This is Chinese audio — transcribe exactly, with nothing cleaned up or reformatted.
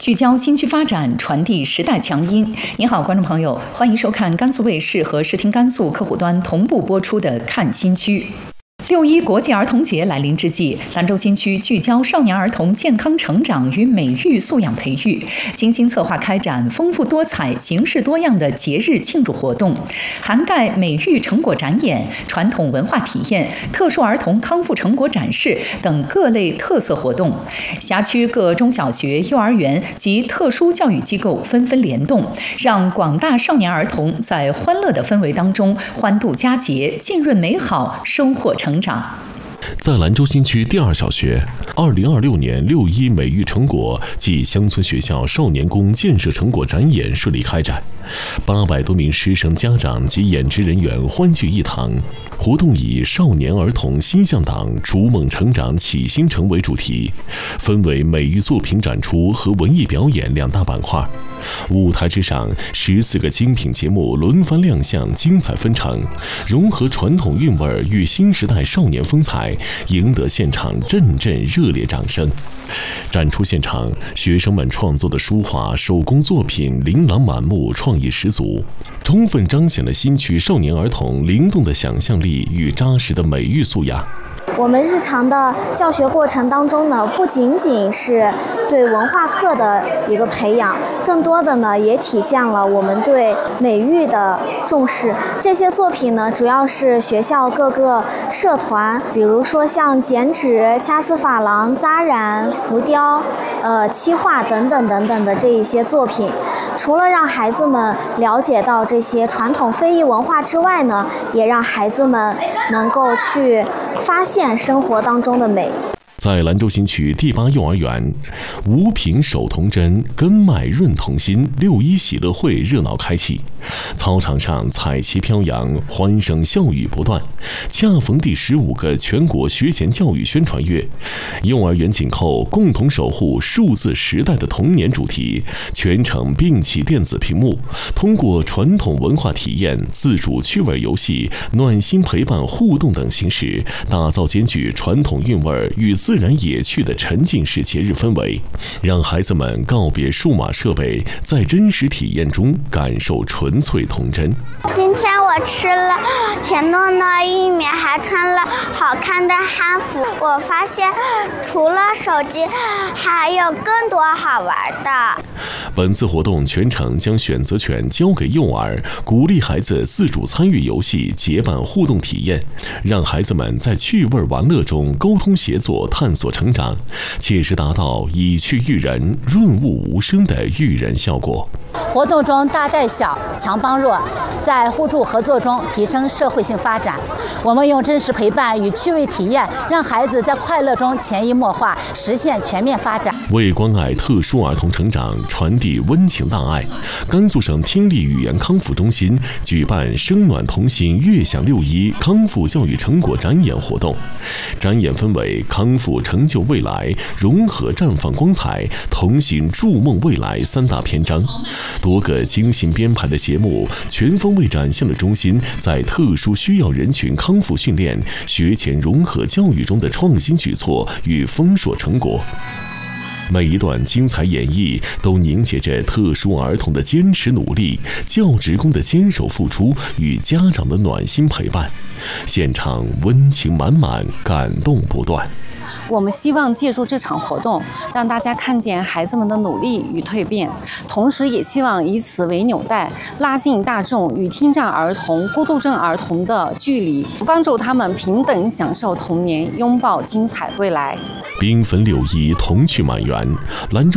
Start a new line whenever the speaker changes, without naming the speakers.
聚焦新区发展，传递时代强音。您好，观众朋友，欢迎收看甘肃卫视和视听甘肃客户端同步播出的《看新区》。六一国际儿童节来临之际，兰州新区聚焦少年儿童健康成长与美育素养培育，精心策划开展丰富多彩、形式多样的节日庆祝活动，涵盖美育成果展演、传统文化体验、特殊儿童康复成果展示等各类特色活动。辖区各中小学、幼儿园及特殊教育机构纷纷联动，让广大少年儿童在欢乐的氛围当中欢度佳节，浸润美好，收获成长。
在兰州新区第二小学，二零二六年六一美育成果暨乡村学校少年宫建设成果展演顺利开展，八百多名师生、家长及演职人员欢聚一堂。活动以少年儿童心向党，逐梦成长启新城为主题，分为美育作品展出和文艺表演两大板块。舞台之上，十四个精品节目轮番亮相，精彩纷呈，融合传统韵味与新时代少年风采，赢得现场阵阵热烈掌声。展出现场，学生们创作的书画、手工作品琳琅满目，创意十足，充分彰显了新区少年儿童灵动的想象力与扎实的美育素养。
我们日常的教学过程当中呢，不仅仅是对文化课的一个培养，更多的呢也体现了我们对美育的重视。这些作品呢，主要是学校各个社团，比如说像剪纸、掐丝珐琅、扎染、浮雕、呃漆画等等等等的这一些作品。除了让孩子们了解到这些传统非遗文化之外呢，也让孩子们能够去发现生活当中的美。
在兰州新区第八幼儿园，五品手童针，根脉润童心，六一喜乐会热闹开启。操场上彩旗飘扬，欢声笑语不断。恰逢第十五个全国学前教育宣传月，幼儿园紧扣共同守护数字时代的童年主题，全程并启电子屏幕，通过传统文化体验、自主趣味游戏、暖心陪伴互动等形式，打造兼具传统韵味与自然野趣的沉浸式节日氛围，让孩子们告别数码设备，在真实体验中感受纯粹童真。
今天我吃了甜糯糯玉米，还穿了好看的汉服。我发现除了手机，还有更多好玩的。
本次活动全程将选择权交给幼儿，鼓励孩子自主参与游戏，结伴互动体验，让孩子们在趣味玩乐中沟通协作，探索成长，切实达到以趣育人、润物无声的育人效果。
活动中大带小，强帮弱，在互助合作中提升社会性发展。我们用真实陪伴与趣味体验，让孩子在快乐中潜移默化，实现全面发展。
为关爱特殊儿童成长，传递温情大爱，甘肃省听力语言康复中心举办声暖童心悦享六一康复教育成果展演活动。展演分为康复成就未来、融合绽放光彩、童心筑梦未来三大篇章。多个精心编排的节目，全方位展现了中心在特殊需要人群康复训练、学前融合教育中的创新举措与丰硕成果。每一段精彩演绎都凝结着特殊儿童的坚持努力、教职工的坚守付出与家长的暖心陪伴，现场温情满满，感动不断。
我们希望借助这场活动，让大家看见孩子们的努力与蜕变，同时也希望以此为纽带，拉近大众与听障儿童、孤独症儿童的距离，帮助他们平等享受童年，拥抱精彩未来。
缤纷六一，童趣满园，兰州